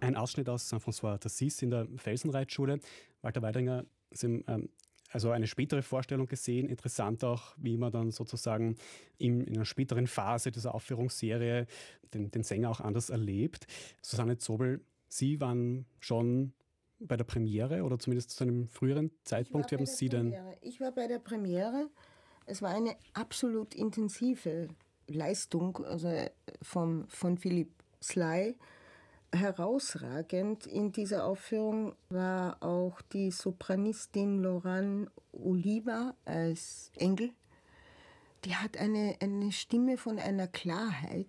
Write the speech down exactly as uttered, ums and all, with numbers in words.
ein Ausschnitt aus Saint-François d'Assise in der Felsenreitschule. Walter Weidringer, Sie haben ähm, also eine spätere Vorstellung gesehen. Interessant auch, wie man dann sozusagen in, in einer späteren Phase dieser Aufführungsserie den, den Sänger auch anders erlebt. Susanne Zobel, Sie waren schon bei der Premiere oder zumindest zu einem früheren Zeitpunkt. Wie haben Sie denn? Ich war bei der Premiere. Es war eine absolut intensive Leistung, also vom, von Philipp Sly. Herausragend in dieser Aufführung war auch die Sopranistin Laurent Oliva als Engel. Die hat eine, eine Stimme von einer Klarheit,